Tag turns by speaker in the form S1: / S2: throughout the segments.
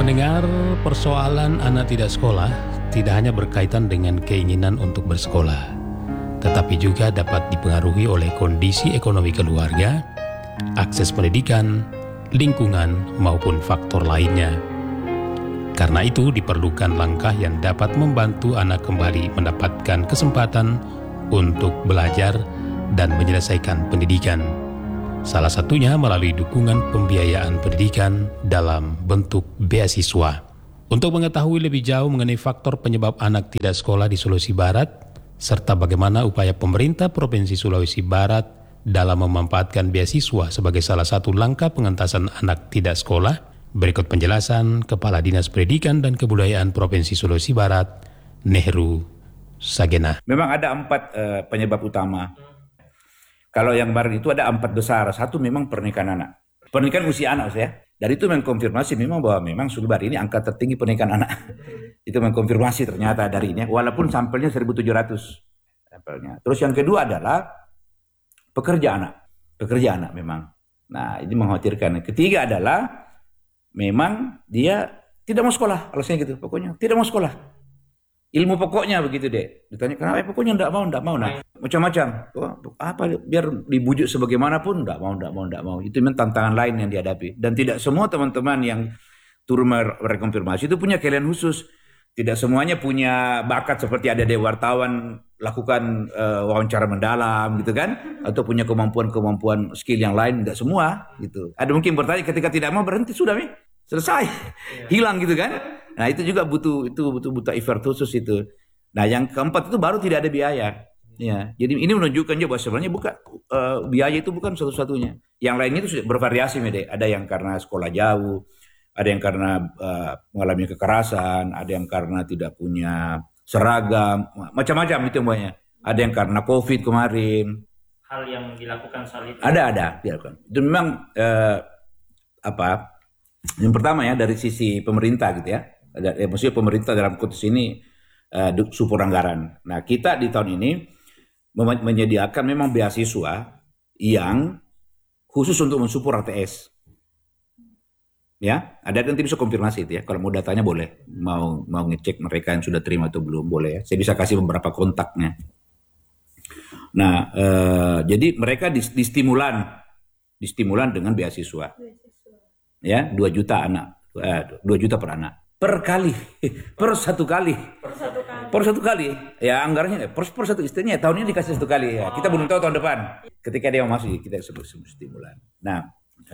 S1: Pendengar, persoalan anak tidak sekolah tidak hanya berkaitan dengan keinginan untuk bersekolah, tetapi juga dapat dipengaruhi oleh kondisi ekonomi keluarga, akses pendidikan, lingkungan, maupun faktor lainnya. Karena itu diperlukan langkah yang dapat membantu anak kembali mendapatkan kesempatan untuk belajar dan menyelesaikan pendidikan. Salah satunya melalui dukungan pembiayaan pendidikan dalam bentuk beasiswa. Untuk mengetahui lebih jauh mengenai faktor penyebab anak tidak sekolah di Sulawesi Barat, serta bagaimana upaya pemerintah Provinsi Sulawesi Barat dalam memanfaatkan beasiswa sebagai salah satu langkah pengentasan anak tidak sekolah, berikut penjelasan Kepala Dinas Pendidikan dan Kebudayaan Provinsi Sulawesi Barat, Nehru Sagena.
S2: Memang ada 4 penyebab utama. Kalau yang baru itu ada 4 besar. Satu memang pernikahan anak. Pernikahan usia anak saya. Dari itu mengkonfirmasi memang bahwa memang Sulbar ini angka tertinggi pernikahan anak. Itu mengkonfirmasi ternyata dari ini. Walaupun sampelnya 1.700 sampelnya. Terus yang kedua adalah pekerja anak. Pekerja anak memang. Nah ini mengkhawatirkan. Ketiga adalah memang dia tidak mau sekolah. Alasannya gitu pokoknya. Tidak mau sekolah. Ilmu pokoknya begitu deh. Ditanya kenapa pokoknya enggak mau. Nah, macam-macam. Apa biar dibujuk sebagaimanapun enggak mau. Itu memang tantangan lain yang dihadapi. Dan tidak semua teman-teman yang turun merekonfirmasi itu punya keahlian khusus. Tidak semuanya punya bakat seperti ada di wartawan lakukan wawancara mendalam gitu kan, atau punya kemampuan skill yang lain. Enggak semua gitu. Ada mungkin bertanya ketika tidak mau berhenti sudah selesai. Hilang gitu kan. Nah itu juga butuh effort khusus itu. Nah yang keempat itu baru tidak ada biaya. Ya, jadi ini menunjukkan juga bahwa sebenarnya biaya itu bukan satu-satunya. Yang lainnya itu sudah bervariasi, Mede. Ada yang karena sekolah jauh, ada yang karena mengalami kekerasan, ada yang karena tidak punya seragam, macam-macam itu semuanya. Ada yang karena COVID kemarin.
S3: Hal yang dilakukan soal itu.
S2: Ada dilakukan. Itu memang yang pertama ya dari sisi pemerintah gitu ya. Maksudnya pemerintah dalam konteks ini support anggaran. Nah kita di tahun ini menyediakan memang beasiswa yang khusus untuk mensupport ATS. Ya, ada nanti bisa konfirmasi itu ya. Kalau mau datanya boleh, mau ngecek mereka yang sudah terima atau belum boleh ya. Saya bisa kasih beberapa kontaknya. Nah, jadi mereka distimulan dengan beasiswa. Ya, 2 juta anak, 2 juta per anak. Per satu kali. Ya anggarannya per satu istilahnya tahun ini dikasih 1 kali ya. Kita belum tahu tahun depan. Ketika dia mau masuk kita sebut stimulan. Nah,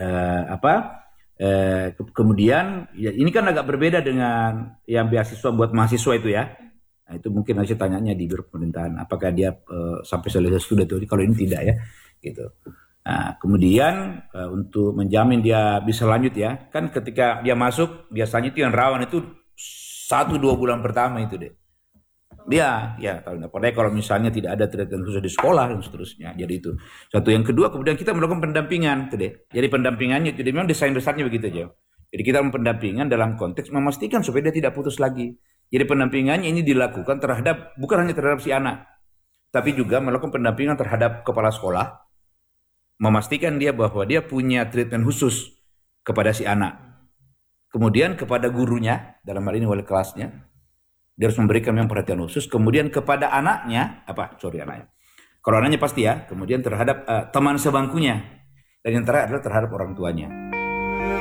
S2: kemudian ya ini kan agak berbeda dengan yang beasiswa buat mahasiswa itu ya. Nah, itu mungkin harus tanyanya di Biro Pemerintahan apakah dia sampai selesai studi itu. Kalau ini tidak ya, gitu. Nah, kemudian untuk menjamin dia bisa lanjut ya, kan ketika dia masuk biasanya itu yang rawan itu 1-2 bulan pertama itu deh. Dia ya kalau misalnya tidak ada treatment khusus di sekolah dan seterusnya. Jadi itu satu. Yang kedua kemudian kita melakukan pendampingan itu deh. Jadi pendampingannya itu memang desain besarnya begitu aja. Jadi kita pendampingan dalam konteks memastikan supaya dia tidak putus lagi. Jadi pendampingannya ini dilakukan bukan hanya terhadap si anak, tapi juga melakukan pendampingan terhadap kepala sekolah. Memastikan dia bahwa dia punya treatment khusus kepada si anak. Kemudian kepada gurunya, dalam hal ini wali kelasnya, dia harus memberikan yang perhatian khusus. Kemudian kepada anaknya, anaknya. Kalau anaknya pasti ya, kemudian terhadap teman sebangkunya. Dan yang terakhir adalah terhadap orang tuanya.